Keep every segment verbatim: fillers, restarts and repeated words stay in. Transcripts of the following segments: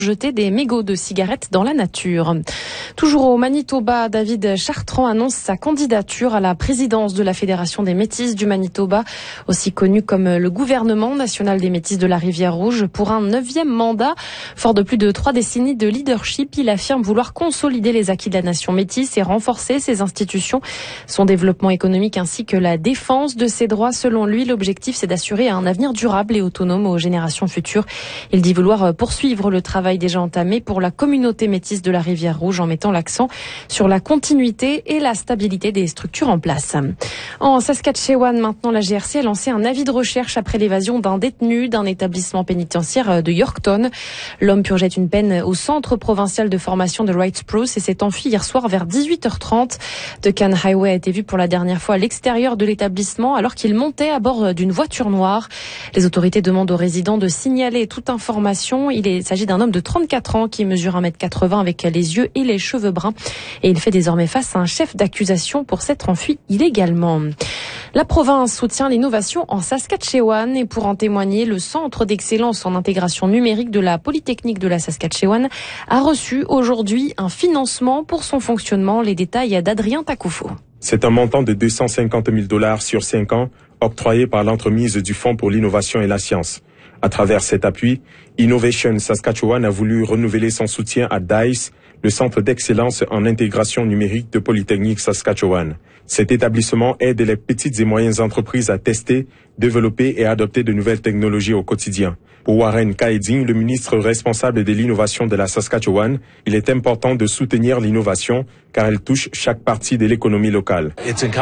jeter des mégots de cigarettes dans la nature. Toujours au Manitoba, David Chartrand annonce sa candidature à la présidence de la Fédération des Métis du Manitoba, aussi connue comme le gouvernement national des Métis de la Rivière-Rouge, pour un neuvième mandat. Fort de plus de trois décennies de leadership, il affirme vouloir consolider les acquis de la nation métisse et renforcer ses institutions, son développement économique ainsi que la défense de ses droits. Selon lui, l'objectif, c'est d'assurer un avenir durable et autonome aux générations futures. Il dit vouloir poursuivre le travail déjà entamé pour la communauté métisse de la Rivière-Rouge en mettant l'accent sur la continuité et la stabilité des structures en place. En Saskatchewan, maintenant, la G R C a lancé un avis de recherche après l'évasion d'un détenu d'un établissement pénitentiaire de Yorkton. L'homme purgeait une peine au centre provincial de formation de Wright Spruce et s'est enfui hier soir vers dix-huit heures trente. Duncan Highway a été vu pour la dernière fois à l'extérieur de l'établissement alors qu'il montait à bord d'une voiture noire. Les autorités demandent aux résidents de signaler toute information. Il s'agit d'un homme de trente-quatre ans qui mesure un mètre quatre-vingts avec les yeux et les cheveux bruns et il fait désormais face à un chef d'accusation pour s'être enfui illégalement. La province soutient l'innovation en Saskatchewan et pour en témoigner, le Centre d'excellence en intégration numérique de la Polytechnique de la Saskatchewan a reçu aujourd'hui un financement pour son fonctionnement. Les détails d'Adrien Takoufo. C'est un montant de deux cent cinquante mille dollars sur cinq ans octroyé par l'entremise du Fonds pour l'innovation et la science. À travers cet appui, Innovation Saskatchewan a voulu renouveler son soutien à DICE, le Centre d'excellence en intégration numérique de Polytechnique Saskatchewan. Cet établissement aide les petites et moyennes entreprises à tester, développer et adopter de nouvelles technologies au quotidien. Pour Warren Kaeding, le ministre responsable de l'innovation de la Saskatchewan, il est important de soutenir l'innovation car elle touche chaque partie de l'économie locale.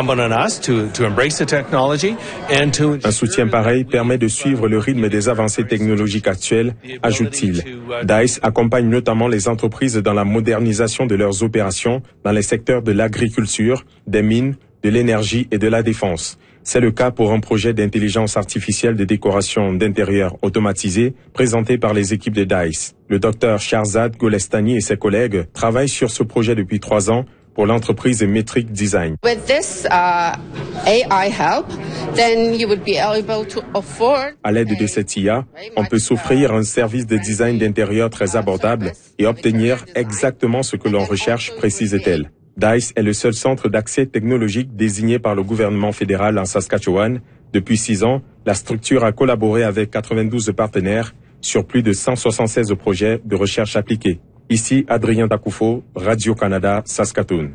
Un soutien pareil permet de suivre le rythme des avancées technologiques actuelles, ajoute-t-il. DICE accompagne notamment les entreprises dans la modernisation de leurs opérations dans les secteurs de l'agriculture, des mines, de l'énergie et de la défense. C'est le cas pour un projet d'intelligence artificielle de décoration d'intérieur automatisé présenté par les équipes de DICE. Le docteur Sharzad Golestani et ses collègues travaillent sur ce projet depuis trois ans pour l'entreprise Metric Design. With this, uh, A I help, then you would be able to afford... À l'aide de cette I A, on peut s'offrir un service de design d'intérieur très abordable et obtenir exactement ce que l'on recherche, précise-t-elle. DICE est le seul centre d'accès technologique désigné par le gouvernement fédéral en Saskatchewan. Depuis six ans, la structure a collaboré avec quatre-vingt-douze partenaires sur plus de cent soixante-seize projets de recherche appliquée. Ici, Adrien Takoufo, Radio-Canada, Saskatoon.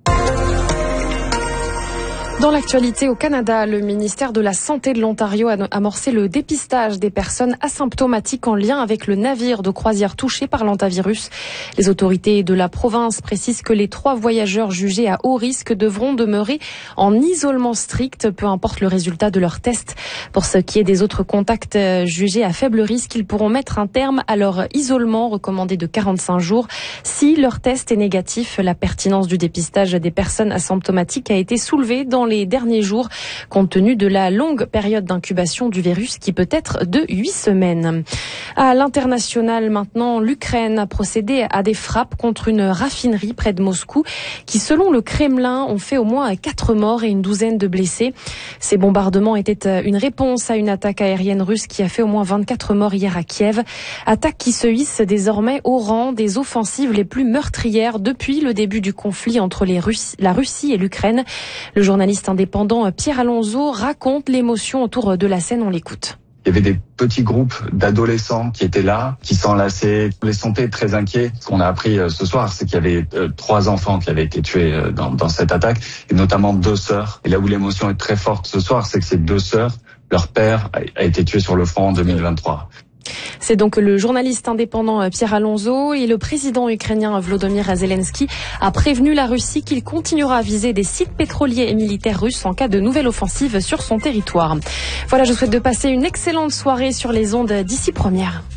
Dans l'actualité au Canada, le ministère de la Santé de l'Ontario a amorcé le dépistage des personnes asymptomatiques en lien avec le navire de croisière touché par l'hantavirus. Les autorités de la province précisent que les trois voyageurs jugés à haut risque devront demeurer en isolement strict, peu importe le résultat de leur test. Pour ce qui est des autres contacts jugés à faible risque, ils pourront mettre un terme à leur isolement recommandé de quarante-cinq jours. Si leur test est négatif, la pertinence du dépistage des personnes asymptomatiques a été soulevée dans les derniers jours, compte tenu de la longue période d'incubation du virus qui peut être de huit semaines. À l'international maintenant, l'Ukraine a procédé à des frappes contre une raffinerie près de Moscou qui, selon le Kremlin, ont fait au moins quatre morts et une douzaine de blessés. Ces bombardements étaient une réponse à une attaque aérienne russe qui a fait au moins vingt-quatre morts hier à Kiev. Attaque qui se hisse désormais au rang des offensives les plus meurtrières depuis le début du conflit entre les Russes, la Russie et l'Ukraine. Le journaliste indépendant Pierre Alonso raconte l'émotion autour de la scène. On l'écoute. Il y avait des petits groupes d'adolescents qui étaient là, qui s'enlaçaient. Les sentaient très inquiets. Ce qu'on a appris ce soir, c'est qu'il y avait euh, trois enfants qui avaient été tués euh, dans, dans cette attaque, et notamment deux sœurs. Et là où l'émotion est très forte ce soir, c'est que ces deux sœurs, leur père a, a été tué sur le front en deux mille vingt-trois. C'est donc le journaliste indépendant Pierre Alonso et le président ukrainien Volodymyr Zelensky a prévenu la Russie qu'il continuera à viser des sites pétroliers et militaires russes en cas de nouvelle offensive sur son territoire. Voilà, je vous souhaite de passer une excellente soirée sur les ondes d'Ici Première.